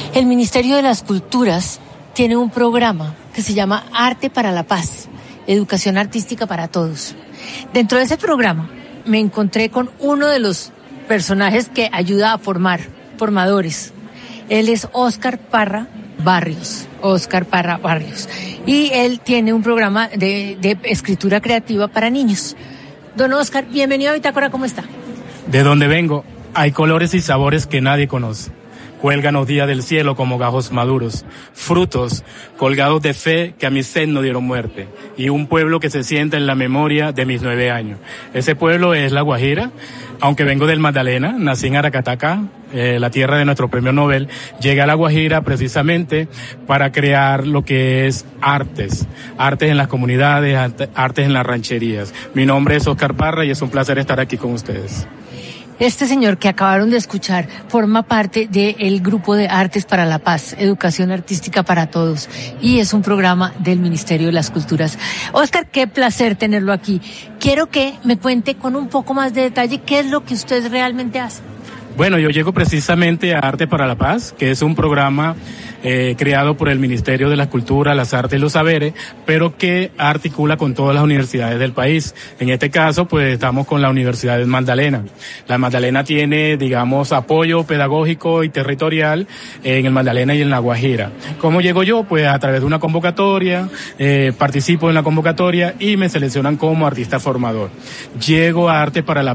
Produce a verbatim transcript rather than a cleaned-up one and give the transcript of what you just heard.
El Ministerio de las Culturas tiene un programa que se llama Arte para la Paz, Educación Artística para Todos. Dentro de ese programa me encontré con uno de los personajes que ayuda a formar, formadores. Él es Óscar Parra Barrios, Óscar Parra Barrios. Y él tiene un programa de, de escritura creativa para niños. Don Óscar, bienvenido a Bitácora, ¿cómo está? De donde vengo, hay colores y sabores que nadie conoce. Cuelgan los días del cielo como gajos maduros, frutos colgados de fe que a mi sed no dieron muerte, y un pueblo que se sienta en la memoria de mis nueve años. Ese pueblo es La Guajira, aunque vengo del Magdalena, nací en Aracataca, eh, la tierra de nuestro premio Nobel. Llegué a La Guajira precisamente para crear lo que es artes, artes en las comunidades, artes en las rancherías. Mi nombre es Óscar Parra y es un placer estar aquí con ustedes. Este señor que acabaron de escuchar forma parte del Grupo de Artes para la Paz, Educación Artística para Todos, y es un programa del Ministerio de las Culturas. Óscar, qué placer tenerlo aquí. Quiero que me cuente con un poco más de detalle qué es lo que usted realmente hace. Bueno, yo llego precisamente a Arte para la Paz, que es un programa eh, creado por el Ministerio de la Cultura, las Artes y los Saberes, pero que articula con todas las universidades del país. En este caso, pues estamos con la Universidad de Magdalena. La Magdalena tiene, digamos, apoyo pedagógico y territorial en el Magdalena y en La Guajira. ¿Cómo llego yo? Pues a través de una convocatoria, eh, participo en la convocatoria y me seleccionan como artista formador. Llego a Arte para la